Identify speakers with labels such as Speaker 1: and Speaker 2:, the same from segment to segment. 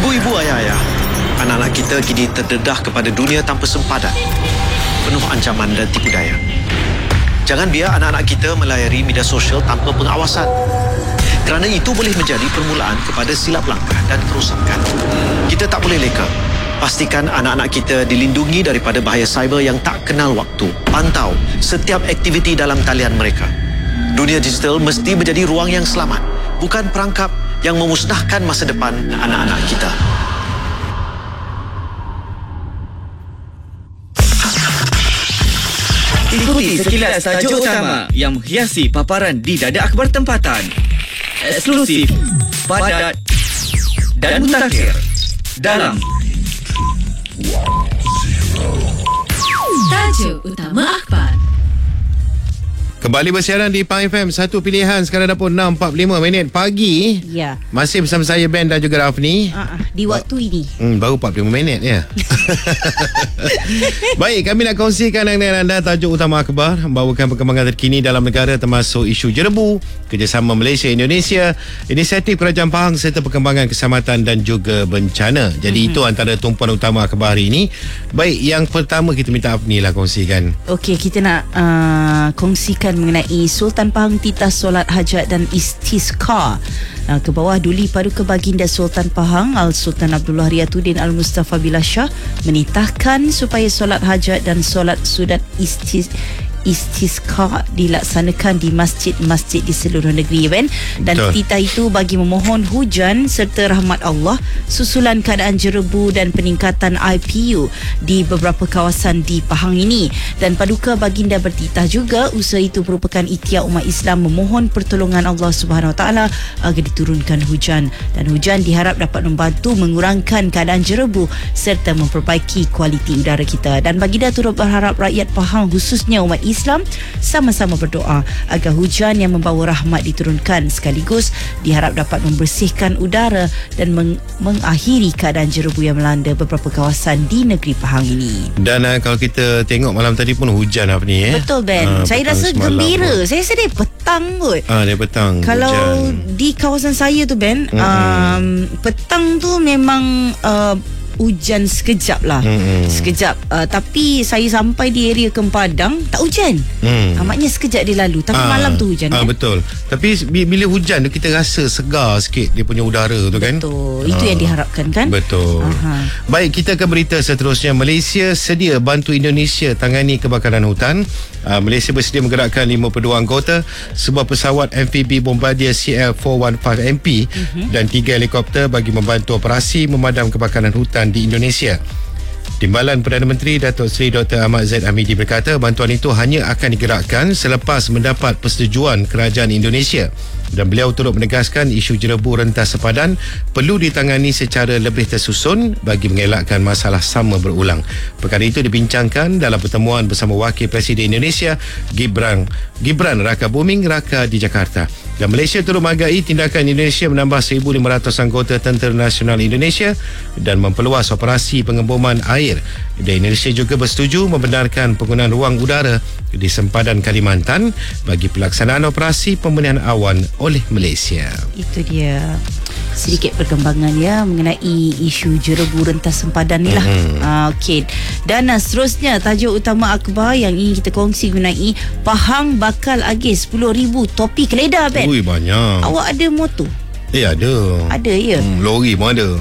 Speaker 1: Ibu-ibu, ayah-ayah, anak-anak kita kini terdedah kepada dunia tanpa sempadan, penuh ancaman dan tipu daya. Jangan biar anak-anak kita melayari media sosial tanpa pengawasan, kerana itu boleh menjadi permulaan kepada silap langkah dan kerosakan. Kita tak boleh leka. Pastikan anak-anak kita dilindungi daripada bahaya cyber yang tak kenal waktu. Pantau setiap aktiviti dalam talian mereka. Dunia digital mesti menjadi ruang yang selamat, bukan perangkap yang memusnahkan masa depan anak-anak kita.
Speaker 2: Ikuti sekilas tajuk utama yang menghiasi paparan di Dada Akhbar Tempatan. Eksklusif, padat dan mutakhir dalam
Speaker 3: Tajuk Utama Akhbar.
Speaker 4: Kembali bersiaran di Pang FM, satu pilihan. Sekarang dah pun 6.45 pagi.
Speaker 5: Ya.
Speaker 4: Masih bersama saya, Ben dan juga Rafni.
Speaker 5: Di waktu ini.
Speaker 4: Baru 45 minit ya. Baik, kami nak kongsikan dengan anda tajuk utama akhbar, membawakan perkembangan terkini dalam negara termasuk isu jerebu, kerjasama Malaysia-Indonesia, inisiatif Kerajaan Pahang serta perkembangan keselamatan dan juga bencana. Jadi itu antara tumpuan utama akhbar hari ini. Baik, yang pertama kita minta Rafni lah kongsikan.
Speaker 5: Okey, kita nak kongsikan mengenai Sultan Pahang titah solat hajat dan istisqa. Ke bawah Duli Paduka Baginda Sultan Pahang Al-Sultan Abdullah Riyatuddin Al-Mustafa Billah Shah menitahkan supaya solat hajat dan solat sudat istisqa dilaksanakan di masjid-masjid di seluruh negeri, Ben. Dan titah itu bagi memohon hujan serta rahmat Allah susulan keadaan jerebu dan peningkatan IPU di beberapa kawasan di Pahang ini. Dan Paduka Baginda bertitah juga usaha itu merupakan ikhtiar umat Islam memohon pertolongan Allah Subhanahu Wa Taala agar diturunkan hujan, dan hujan diharap dapat membantu mengurangkan keadaan jerebu serta memperbaiki kualiti udara kita. Dan Baginda turut berharap rakyat Pahang khususnya umat Islam sama-sama berdoa agar hujan yang membawa rahmat diturunkan, sekaligus diharap dapat membersihkan udara dan mengakhiri keadaan jerebu yang melanda beberapa kawasan di negeri Pahang ini.
Speaker 4: Dan kalau kita tengok malam tadi pun hujan apa ni
Speaker 5: Betul, Ben. Saya rasa gembira. Saya rasa dia petang kot.
Speaker 4: Dia petang.
Speaker 5: Kalau
Speaker 4: hujan
Speaker 5: di kawasan saya tu, Ben, petang tu memang hujan sekejap lah. Sekejap. Tapi saya sampai di area Kempadang tak hujan. Maknanya sekejap dia lalu. Tapi malam tu hujan.
Speaker 4: Betul. Tapi bila hujan tu kita rasa segar sikit dia punya udara tu kan.
Speaker 5: Betul. Itu yang diharapkan kan.
Speaker 4: Betul. Baik, kita ke berita seterusnya. Malaysia sedia bantu Indonesia tangani kebakaran hutan. Malaysia bersedia menggerakkan 52 anggota, sebuah pesawat amfibi Bombardier CL-415MP dan 3 helikopter bagi membantu operasi memadam kebakaran hutan di Indonesia. Timbalan Perdana Menteri Datuk Seri Dr. Ahmad Zaid Hamidi berkata bantuan itu hanya akan digerakkan selepas mendapat persetujuan kerajaan Indonesia, dan beliau turut menegaskan isu jerebu rentas sepadan perlu ditangani secara lebih tersusun bagi mengelakkan masalah sama berulang. Perkara itu dibincangkan dalam pertemuan bersama Wakil Presiden Indonesia Gibran Rakabuming Raka di Jakarta. Dan Malaysia turut menghargai tindakan Indonesia menambah 1,500 anggota Tentera Nasional Indonesia dan memperluas operasi pengeboman air. Dan Indonesia juga bersetuju membenarkan penggunaan ruang udara di sempadan Kalimantan bagi pelaksanaan operasi pembenihan awan oleh Malaysia.
Speaker 5: Itu dia sedikit perkembangan ya mengenai isu jerebu rentas sempadan ni lah. Okey. Dan seterusnya tajuk utama akhbar yang ingin kita kongsi mengenai Pahang bakal agih 10,000 topi keledar, Ben.
Speaker 4: Ui, banyak.
Speaker 5: Awak ada motor?
Speaker 4: Ada.
Speaker 5: Ada ya?
Speaker 4: Lori pun ada.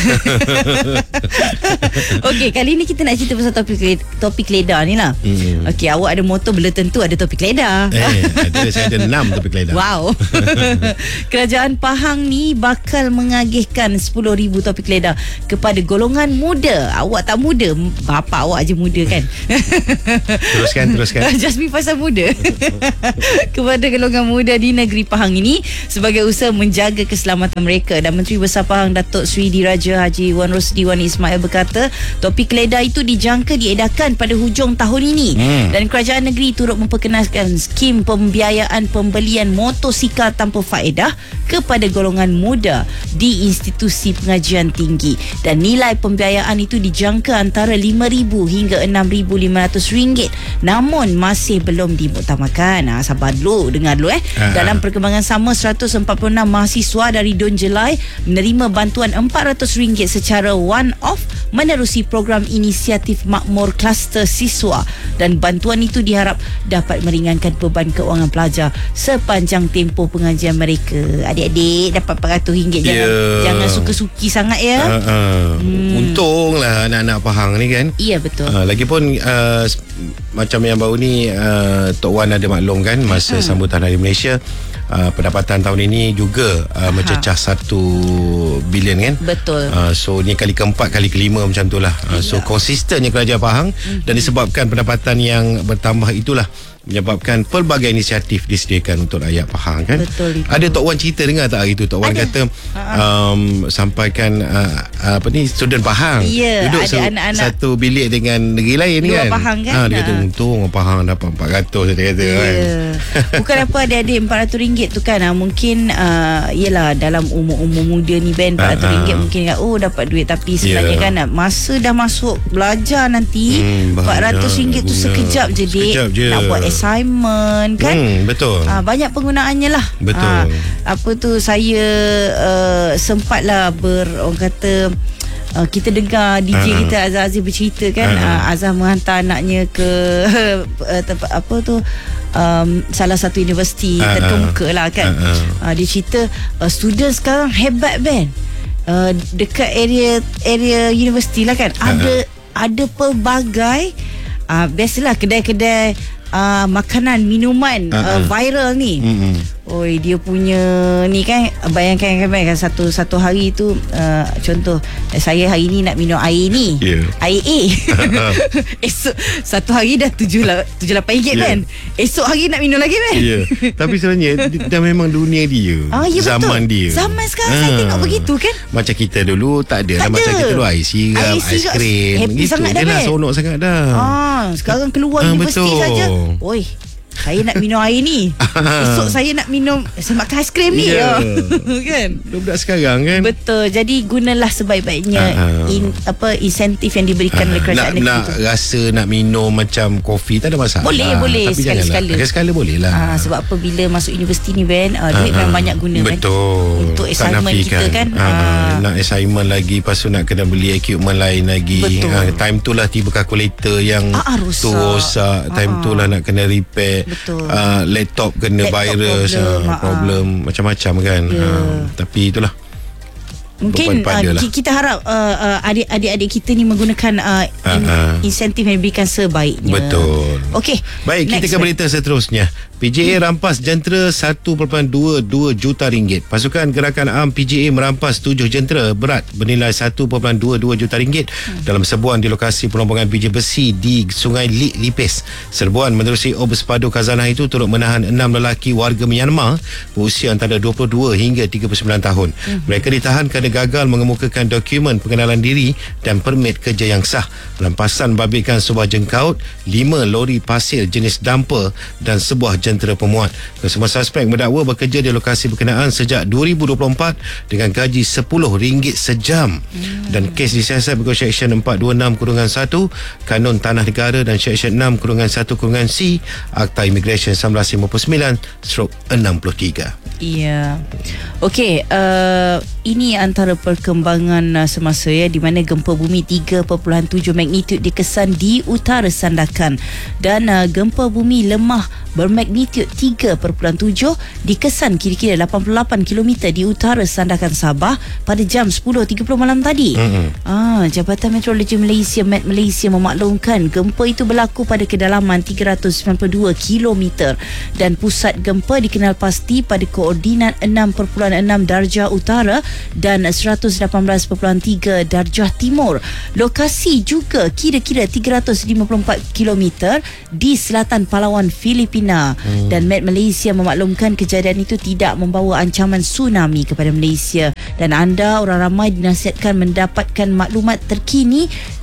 Speaker 5: Okey, kali ni kita nak cerita pasal topi keledar ni lah. Okey, awak ada motor, belum tentu ada topi keledar.
Speaker 4: Saya ada 6 topi keledar.
Speaker 5: Wow. Kerajaan Pahang ni bakal mengagihkan 10,000 topi keledar kepada golongan muda. Awak tak muda, bapa awak aja muda kan.
Speaker 4: Teruskan.
Speaker 5: Jasmine pasal muda. Kepada golongan muda di negeri Pahang ini sebagai usaha menjaga keselamatan mereka. Dan Menteri Besar Pahang Datuk Seri Diraja Haji Wan Rosdi Wan Ismail berkata topi keledar itu dijangka diedarkan pada hujung tahun ini. Dan kerajaan negeri turut memperkenalkan skim pembiayaan pembelian motosikal tanpa faedah kepada golongan muda di institusi pengajian tinggi. Dan nilai pembiayaan itu dijangka antara RM5,000 hingga RM6,500. Namun masih belum dimuktamarkan. Sabar dulu, dengar dulu Dalam perkembangan sama, 146 mahasiswa dari Don Jelai menerima bantuan RM400 secara one-off menerusi program inisiatif makmur kluster siswa, dan bantuan itu diharap dapat meringankan beban keuangan pelajar sepanjang tempoh pengajian mereka. Adik-adik dapat RM400. Jangan suka-suki sangat
Speaker 4: Untunglah anak-anak Pahang ni kan.
Speaker 5: Ya, betul.
Speaker 4: Lagipun macam yang baru ni Tok Wan ada maklumkan masa sambutan Hari Malaysia, pendapatan tahun ini juga mencecah 1 bilion kan.
Speaker 5: Betul.
Speaker 4: So ni kali keempat, kali kelima macam tu lah. So konsistennya Kerajaan Pahang, dan disebabkan pendapatan yang bertambah itulah menyebabkan pelbagai inisiatif disediakan untuk rakyat Pahang kan.
Speaker 5: Betul itu.
Speaker 4: Ada Tok Wan cerita dengar tak hari tu? Tok Wan kata sampaikan student Pahang duduk
Speaker 5: ada anak-anak
Speaker 4: satu bilik dengan negeri lain
Speaker 5: luar
Speaker 4: kan.
Speaker 5: Pahang kan.
Speaker 4: Dia kata untung orang Pahang dapat 400 dia kata kan.
Speaker 5: Bukan apa adik-adik, RM400 tu kan mungkin yelah dalam umur muda ni Ben, RM400 mungkin dapat duit, tapi sebenarnya kan masa dah masuk belajar nanti RM400 tu sekejap je dik. Nak buat assignment kan.
Speaker 4: Betul.
Speaker 5: Banyak penggunaannya lah.
Speaker 4: Betul.
Speaker 5: Apa tu, saya sempatlah orang kata kita dengar DJ kita Azhar Aziz bercerita kan. Azhar menghantar anaknya ke tempat apa tu, salah satu universiti terkemuka lah kan. Dia cerita student sekarang hebat Ben. Dekat area universiti lah kan, ada pelbagai biasalah kedai-kedai makanan, minuman viral ni. Oi, dia punya ni kan, bayangkan satu hari tu contoh saya hari ni nak minum air ni, air A. Esok satu hari dah RM78 kan. Esok hari nak minum lagi kan.
Speaker 4: Tapi sebenarnya dah memang dunia dia. Zaman
Speaker 5: betul.
Speaker 4: dia.
Speaker 5: Zaman sekarang saya tengok begitu kan.
Speaker 4: Macam kita dulu tak ada. Macam kita dulu air sirap, ais krim,
Speaker 5: happy sangat dah
Speaker 4: lah,
Speaker 5: kan.
Speaker 4: seronok sangat dah.
Speaker 5: Sekarang keluar universiti saja. Oi, saya nak minum air ni. Esok saya nak minum, saya makan aiskrim ni. Kan?
Speaker 4: Budak sekarang kan.
Speaker 5: Betul. Jadi gunalah sebaik-baiknya insentif yang diberikan oleh kerajaan negeri
Speaker 4: nak rasa nak minum macam kopi tak ada masalah.
Speaker 5: Boleh
Speaker 4: tapi
Speaker 5: sekali-sekala
Speaker 4: boleh lah.
Speaker 5: sebab apa, bila masuk universiti ni Ben, duit memang banyak guna.
Speaker 4: Betul.
Speaker 5: Untuk assignment kita kan.
Speaker 4: Nak assignment lagi, lepas tu nak kena beli equipment lain lagi. Time tu lah tiba kalkulator yang tu rosak. Time tu lah nak kena repair.
Speaker 5: Betul.
Speaker 4: Laptop kena virus problem macam-macam kan. Tapi itulah,
Speaker 5: mungkin kita harap adik-adik kita ni menggunakan insentif yang diberikan sebaiknya.
Speaker 4: Betul.
Speaker 5: Okey,
Speaker 4: baik, kita ke berita seterusnya. PJA rampas jentera RM1.22 juta. Pasukan Gerakan Am PJA merampas 7 jentera berat bernilai RM1.22 juta dalam serbuan di lokasi perombongan biji besi di Sungai Lik Lipis. Serbuan menerusi Obersepadu Khazanah itu turut menahan 6 lelaki warga Myanmar berusia antara 22 hingga 39 tahun. Mereka ditahan kerana gagal mengemukakan dokumen pengenalan diri dan permit kerja yang sah. Rampasan membabitkan sebuah jengkaut, 5 lori pasir jenis dumper dan sebuah jentera pemuat. Kesemua suspek mendakwa bekerja di lokasi berkenaan sejak 2024 dengan gaji RM10 sejam. Dan kes disiasat berikut Seksyen 426-1 Kanun Tanah Negara dan Seksyen 6-1-C Akta Imigresen 1959/63.
Speaker 5: Ya. Okey, ini antara perkembangan semasa di mana gempa bumi 3.7 magnitude dikesan di utara Sandakan, dan gempa bumi lemah bermagnitude 3.7 dikesan kira-kira 88 km di utara Sandakan Sabah pada jam 10.30 malam tadi. Jabatan Meteorologi Malaysia Met Malaysia memaklumkan gempa itu berlaku pada kedalaman 392 km dan pusat gempa dikenal pasti pada koordinat 6.6 darjah utara dan 118.3 darjah timur. Lokasi juga kira-kira 354 km di selatan Palawan, Filipina. Dan Met Malaysia memaklumkan kejadian itu tidak membawa ancaman tsunami kepada Malaysia, dan anda orang ramai dinasihatkan mendapatkan maklumat terkini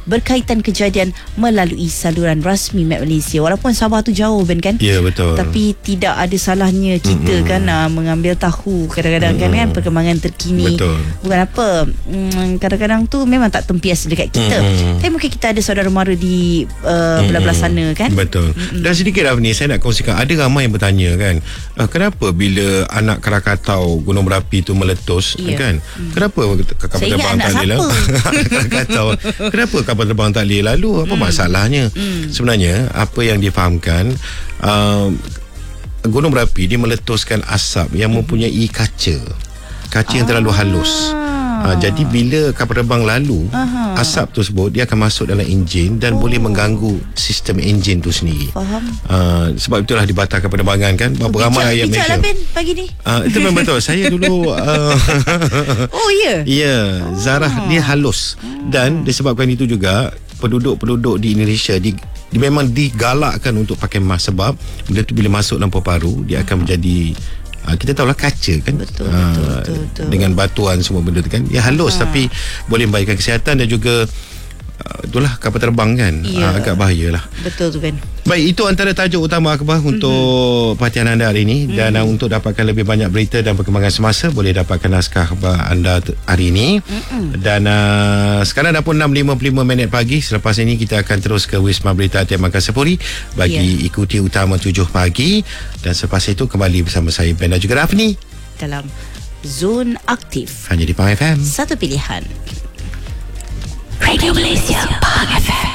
Speaker 5: berkaitan kejadian melalui saluran rasmi Met Malaysia. Walaupun Sabah tu jauh Ben kan,
Speaker 4: Ya, betul.
Speaker 5: tapi tidak ada salahnya kita kan mengambil tahu kadang-kadang kan perkembangan terkini.
Speaker 4: Betul.
Speaker 5: Bukan apa, kadang-kadang tu memang tak tempias dekat kita, tapi mungkin kita ada saudara mara di belah-belah sana kan.
Speaker 4: Betul. Dan sedikit ni saya nak kongsikan, ada ramai yang bertanya kan, kenapa bila anak Krakatau gunung berapi tu meletus, kan, kenapa kapal
Speaker 5: Saya ingat
Speaker 4: terbang
Speaker 5: anak
Speaker 4: tak boleh lalu? Anak Krakatau, kenapa kapal terbang tak boleh lalu? Apa masalahnya? Sebenarnya apa yang difahamkan, gunung berapi dia meletuskan asap yang mempunyai kaca yang terlalu halus. Jadi bila kapal terbang lalu, asap tersebut dia akan masuk dalam enjin dan boleh mengganggu sistem enjin tu sendiri.
Speaker 5: Faham.
Speaker 4: Sebab itulah dibatalkan penerbangan kan. Berapa ramai yang
Speaker 5: Bijak
Speaker 4: Malaysia.
Speaker 5: lah Ben pagi ni.
Speaker 4: Itu memang betul. Saya dulu
Speaker 5: Oh ya.
Speaker 4: ya, zarah dia halus. Dan disebabkan itu juga penduduk-penduduk di Indonesia memang digalakkan untuk pakai mask, sebab bila tu bila masuk dalam paru-paru dia akan menjadi kita tahulah kaca kan,
Speaker 5: Betul.
Speaker 4: dengan batuan semua benda tu kan, dia halus tapi boleh membahayakan kesihatan dan juga itulah kapal terbang kan, agak bahayalah.
Speaker 5: Betul tu Ben.
Speaker 4: Baik, itu antara tajuk utama akhbar untuk perhatian anda hari ini. Dan untuk dapatkan lebih banyak berita dan perkembangan semasa, boleh dapatkan naskah akhbar anda hari ini. Dan sekarang dah pun 6.55 pagi. Selepas ini kita akan terus ke Wisma Berita Hatian Markaz Sepuri bagi ikuti utama 7 pagi. Dan selepas itu kembali bersama saya Ben dan juga Rafni
Speaker 5: Dalam Zon Aktif,
Speaker 4: hanya di Pahang FM.
Speaker 5: satu pilihan Radio Malaysia, Pahang FM.